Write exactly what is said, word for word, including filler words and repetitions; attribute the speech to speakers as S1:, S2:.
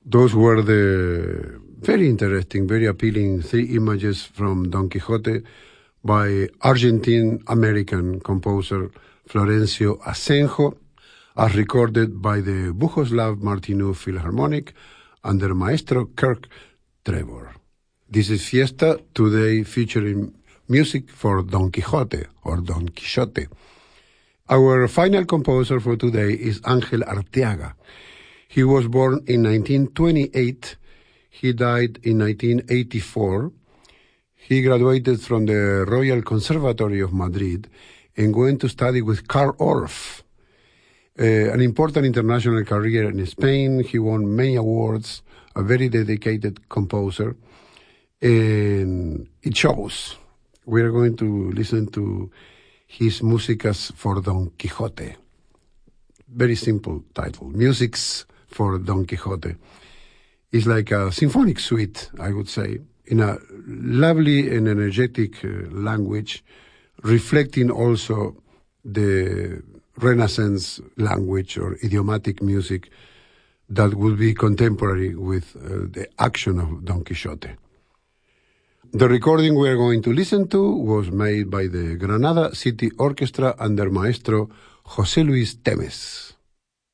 S1: Those were the very interesting, very appealing three images from Don Quixote by Argentine-American composer Florencio Asenjo, as recorded by the Bohuslav Martinu Philharmonic under Maestro Kirk Trevor. This is Fiesta, today featuring music for Don Quixote, or Don Quixote. Our final composer for today is Ángel Arteaga. He was born in nineteen twenty-eight. He died in nineteen eighty-four. He graduated from the Royal Conservatory of Madrid and went to study with Carl Orff. Uh, an important international career in Spain. He won many awards, a very dedicated composer, and it shows. We are going to listen to his Músicas for Don Quixote. Very simple title, Musics for Don Quixote. It's like a symphonic suite, I would say, in a lovely and energetic uh, language, reflecting also the Renaissance language or idiomatic music that will be contemporary with uh, the action of Don Quixote. The recording we are going to listen to was made by the Granada City Orchestra under Maestro José Luis Temes.